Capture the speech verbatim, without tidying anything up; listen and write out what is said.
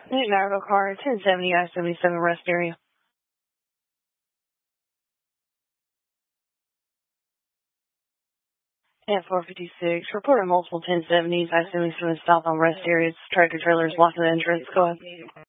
Newton Argo car, ten seventy I seventy-seven rest area. At four fifty-six, reported multiple ten seventies I seventy-seven south on rest areas. Tractor trailers blocking the entrance. Go ahead.